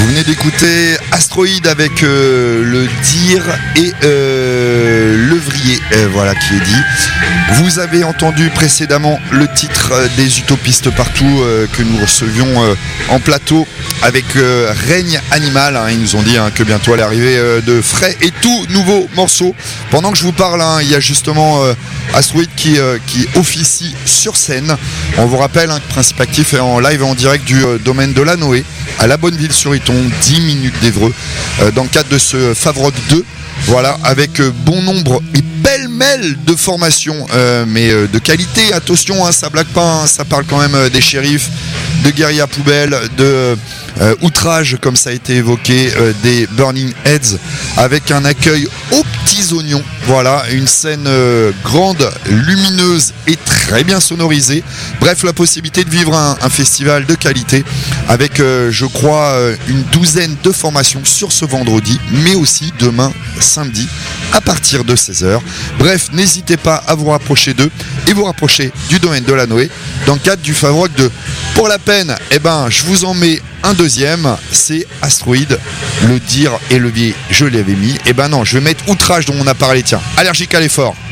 venez d'écouter Astroïde avec le dire et Levrier, voilà qui est dit. Vous avez entendu précédemment le titre des Utopistes Partout que nous recevions en plateau avec Règne Animal. Ils nous ont dit que bientôt allait arriver de frais et tout nouveaux morceaux. Pendant que je vous parle, il y a justement Astroïde qui officie sur scène. On vous rappelle que Principe Actif est en live et en direct du domaine de la Noé à la Bonneville-sur-Iton, 10 minutes d'Évreux, dans le cadre de ce Favrock 2. Voilà, avec bon nombre et pêle-mêle de formations, mais de qualité. Attention, ça blague pas, ça parle quand même des shérifs, de guérilla poubelle, de outrage, comme ça a été évoqué, des Burning Heads, avec un accueil aux petits oignons. Voilà, une scène grande, lumineuse et très bien sonorisée. Bref, la possibilité de vivre un festival de qualité avec, je crois, une douzaine de formations sur ce vendredi, mais aussi demain, samedi, à partir de 16h. Bref, n'hésitez pas à vous rapprocher d'eux et vous rapprocher du domaine de la Noé dans le cadre du Favrock 2. Pour la peine, je vous en mets un deuxième, c'est Astroïde, le dire et levier, je l'avais mis. Non, je vais mettre outrage dont on a parlé, tiens, allergique à l'effort.